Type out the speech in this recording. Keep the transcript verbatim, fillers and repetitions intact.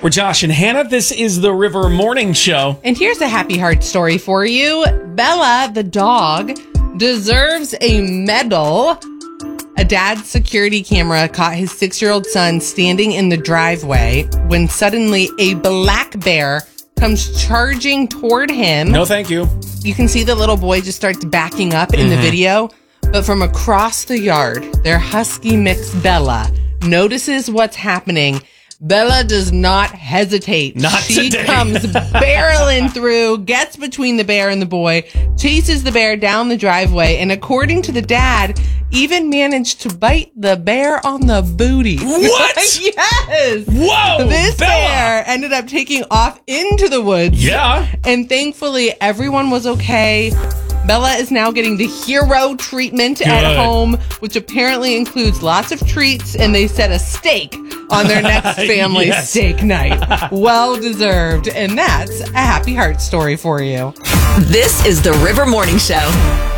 We're Josh and Hannah. This is the River Morning Show. And here's a happy heart story for you. Bella, the dog, deserves a medal. A dad's security camera caught his six-year-old son standing in the driveway when suddenly a black bear comes charging toward him. No, thank you. You can see the little boy just starts backing up in mm-hmm. the video. But from across the yard, their husky mix Bella notices what's happening. Bella does not hesitate. Not she today. comes barreling through, gets between the bear and the boy, chases the bear down the driveway, and according to the dad, even managed to bite the bear on the booty. What? Yes. Whoa. This Bella. bear ended up taking off into the woods. Yeah. And thankfully, everyone was okay. Bella is now getting the hero treatment Good. At home, which apparently includes lots of treats, and they set a steak on their next family yes. steak night. Well deserved. And that's a happy heart story for you. This is the River Morning Show.